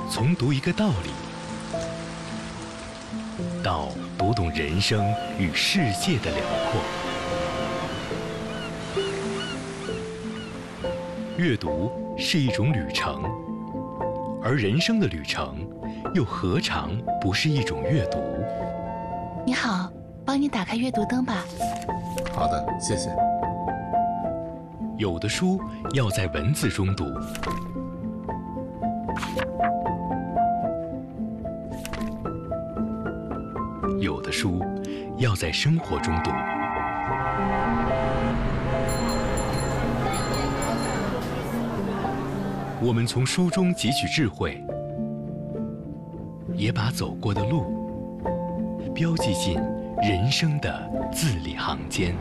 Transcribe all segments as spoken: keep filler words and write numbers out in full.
从读一个道理，到读懂人生与世界的辽阔。阅读是一种旅程，而人生的旅程又何尝不是一种阅读？ 你好，帮你打开阅读灯吧。 好的，谢谢。 有的书要在文字中读，有的书要在生活中读。我们从书中汲取智慧，也把走过的路标记进人生的字里行间。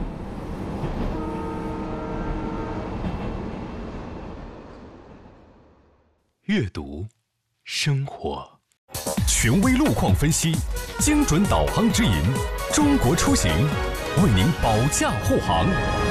阅读，生活。 权威路况分析，精准导航指引，中国出行为您保驾护航。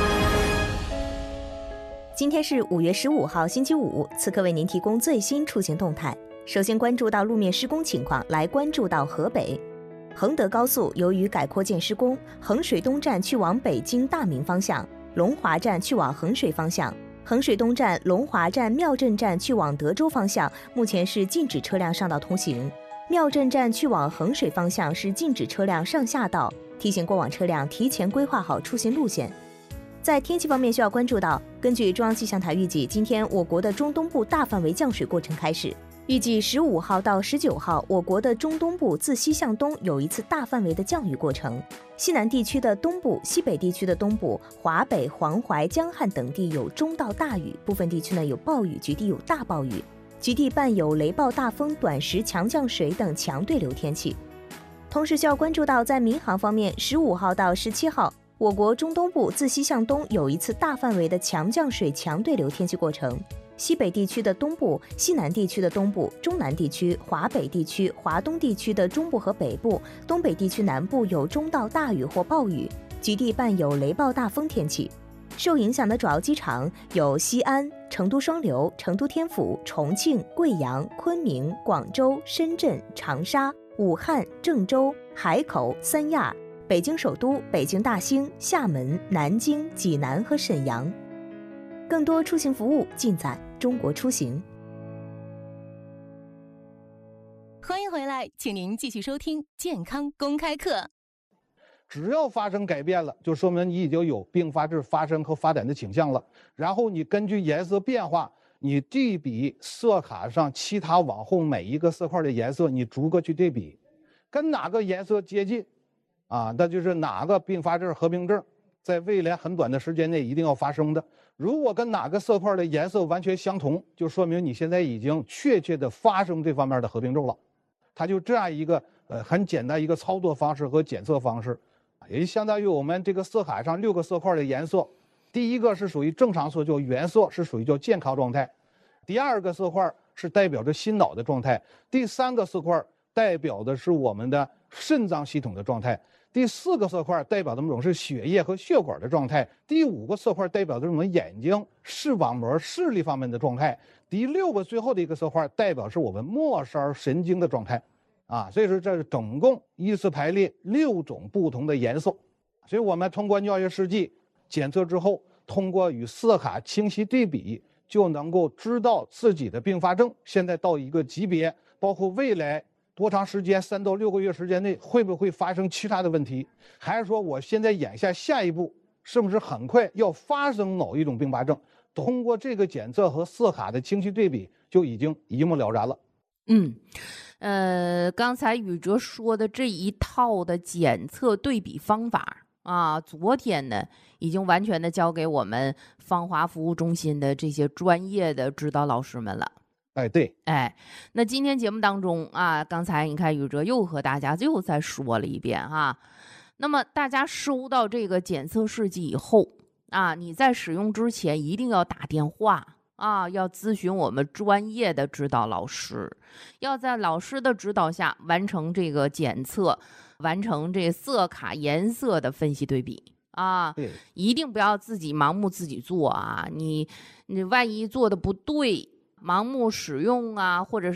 今天是五月十五号，星期五，此刻为您提供最新出行动态。首先关注到路面施工情况，来关注到河北衡德高速，由于改扩建施工，衡水东站去往北京大明方向，龙华站去往衡水方向，衡水东站、龙华站、庙镇站去往德州方向，目前是禁止车辆上道通行。庙镇站去往衡水方向是禁止车辆上下道，提醒过往车辆提前规划好出行路线。在天气方面需要关注到，根据中央气象台预计，今天我国的中东部大范围降水过程开始。预计十五号到十九号，我国的中东部自西向东有一次大范围的降雨过程。西南地区的东部、西北地区的东部、华北、黄淮、江汉等地有中到大雨，部分地区呢有暴雨，局地有大暴雨，局地伴有雷暴大风、短时强降水等强对流天气。同时需要关注到，在民航方面，十五号到十七号，我国中东部自西向东有一次大范围的强降水、强对流天气过程。西北地区的东部、西南地区的东部、中南地区、华北地区、华东地区的中部和北部、东北地区南部有中到大雨或暴雨，局地伴有雷暴大风天气。受影响的主要机场有西安、成都双流、成都天府、重庆、贵阳、昆明、广州、深圳、长沙、武汉、郑州、海口、三亚、北京首都、北京大兴、厦门、南京、济南和沈阳。更多出行服务尽在中国出行。 欢迎回来，请您继续收听健康公开课。 只要发生改变了，就说明你已经有并发症发生和发展的倾向了。然后你根据颜色变化，你对比色卡上其他往后每一个色块的颜色，你逐个去对比，跟哪个颜色接近，啊，那就是哪个并发症合并症在未来很短的时间内一定要发生的。如果跟哪个色块的颜色完全相同，就说明你现在已经确切的发生这方面的合并症了。它就这样一个呃很简单一个操作方式和检测方式，也就相当于我们这个色卡上六个色块的颜色，第一个是属于正常色，叫原色，是属于叫健康状态；第二个色块是代表着心脑的状态；第三个色块代表的是我们的肾脏系统的状态。第四个色块代表的这种是血液和血管的状态，第五个色块代表的这种眼睛、视网膜、视力方面的状态，第六个最后的一个色块代表是我们末梢神经的状态，啊，所以说这总共依次排列六种不同的颜色，所以我们通过尿液试剂检测之后，通过与色卡清晰对比，就能够知道自己的并发症现在到一个级别，包括未来多长时间，三到六个月时间内会不会发生其他的问题，还是说我现在眼下下一步是不是很快要发生某一种并发症？通过这个检测和色卡的清晰对比，就已经一目了然了。 嗯，呃，刚才宇哲说的这一套的检测对比方法啊，昨天呢已经完全的交给我们芳华服务中心的这些专业的指导老师们了。 哎，对， 哎，那今天节目当中啊，刚才你看宇哲又和大家又再说了一遍哈。那么大家收到这个检测试剂以后啊，你在使用之前一定要打电话啊，要咨询我们专业的指导老师，要在老师的指导下完成这个检测，完成这色卡颜色的分析对比。啊，一定不要自己盲目自己做啊！你你万一做的不对，盲目使用啊，或者是